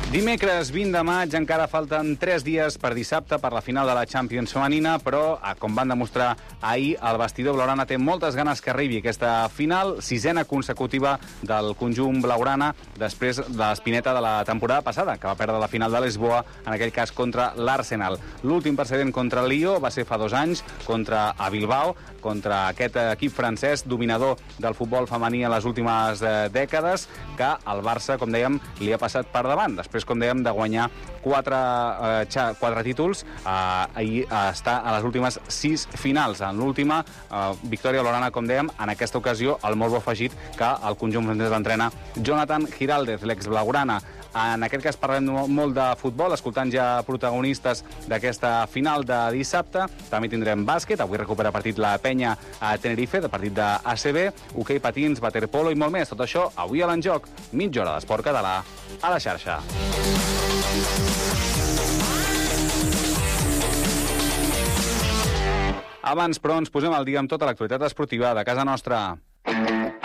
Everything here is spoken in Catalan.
Dimecres 20 de maig, encara falten 3 dies per dissabte per la final de la Champions femenina, però, com van demostrar ahir, el vestidor blaugrana té moltes ganes que arribi aquesta final, 6a consecutiva del conjunt blaugrana, després de l'espineta de la temporada passada, que va perdre la final de Lisboa, en aquell cas contra l'Arsenal. L'últim precedent contra el Lió va ser fa 2 anys, contra a Bilbao, contra aquest equip francès dominador del futbol femení en les últimes dècades, que el Barça, com dèiem, li ha passat per davant. Després, com dèiem, de guanyar 4 títols, ahir està a les últimes 6 finals. En l'última, victòria blaugrana, com dèiem, en aquesta ocasió, el molt bo afegit que el conjunt francès l'entrena Jonathan Giraldez, l'ex-blaugrana. En aquest cas parlem molt de futbol, escoltant ja protagonistes d'aquesta final de dissabte. També tindrem bàsquet, avui recupera partit la Penya a Tenerife, de partit d'ACB, hoquei patins, waterpolo i molt més. Tot això avui a l'Enjoc, mitja hora d'esport català a la xarxa. Abans, però, ens posem al dia amb tota l'actualitat esportiva de casa nostra.